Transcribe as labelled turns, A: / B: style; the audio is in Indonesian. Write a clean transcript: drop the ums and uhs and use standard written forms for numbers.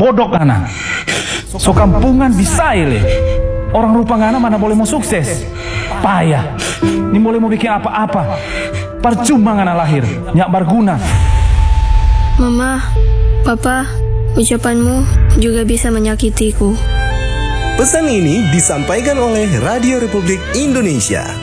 A: bodok ngana. So kampungan bisa ile. Orang rupa ngana mana boleh mau sukses. Payah. Ini boleh mau bikin apa-apa. Percuma ngana lahir, nyak berguna.
B: Mama, Papa, ucapanmu juga bisa menyakitiku.
C: Pesan ini disampaikan oleh Radio Republik Indonesia.